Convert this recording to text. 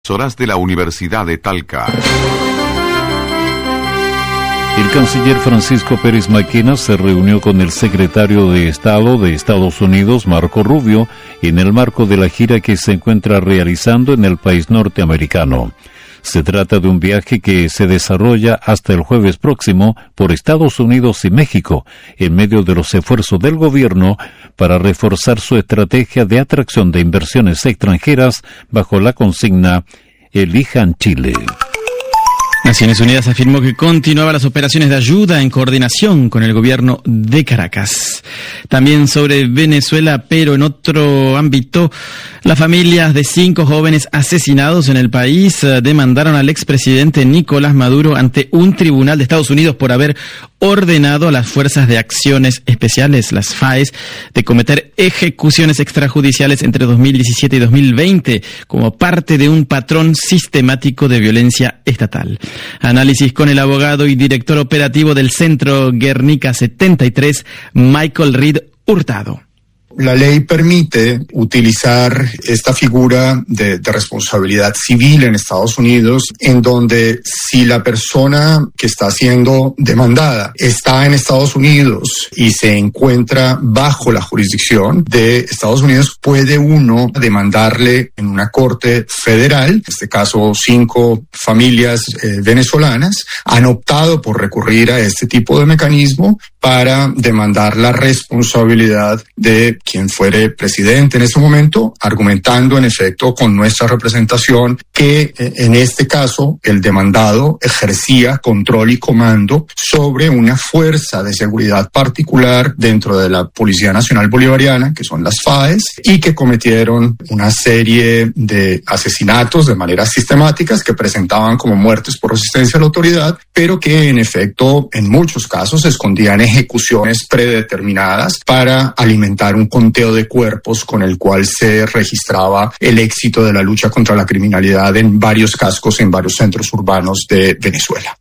Horas de la Universidad de Talca. El canciller Francisco Pérez Maquina se reunió con el secretario de Estado de Estados Unidos, Marco Rubio, en el marco de la gira que se encuentra realizando en el país norteamericano. Se trata de un viaje que se desarrolla hasta el jueves próximo por Estados Unidos y México, en medio de los esfuerzos del gobierno para reforzar su estrategia de atracción de inversiones extranjeras bajo la consigna Elijan Chile. Naciones Unidas afirmó que continuaba las operaciones de ayuda en coordinación con el gobierno de Caracas. También sobre Venezuela, pero en otro ámbito, las familias de 5 jóvenes asesinados en el país demandaron al expresidente Nicolás Maduro ante un tribunal de Estados Unidos por haber ordenado a las Fuerzas de Acciones Especiales, las FAES, de cometer ejecuciones extrajudiciales entre 2017 y 2020 como parte de un patrón sistemático de violencia estatal. Análisis con el abogado y director operativo del Centro Guernica 73, Michael Reed Hurtado. La ley permite utilizar esta figura de responsabilidad civil en Estados Unidos, en donde si la persona que está siendo demandada está en Estados Unidos y se encuentra bajo la jurisdicción de Estados Unidos, puede uno demandarle en una corte federal. En este caso, 5 familias venezolanas han optado por recurrir a este tipo de mecanismo para demandar la responsabilidad de quien fuere presidente en ese momento, argumentando en efecto con nuestra representación que en este caso el demandado ejercía control y comando sobre una fuerza de seguridad particular dentro de la Policía Nacional Bolivariana, que son las FAES, y que cometieron una serie de asesinatos de manera sistemáticas que presentaban como muertes por resistencia a la autoridad, pero que en efecto en muchos casos escondían ejecuciones predeterminadas para alimentar un conteo de cuerpos con el cual se registraba el éxito de la lucha contra la criminalidad en varios cascos, en varios centros urbanos de Venezuela.